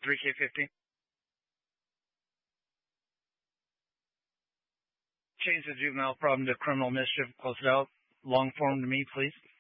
3K15. Change the juvenile problem to criminal mischief. Close it out. Long form to me, please.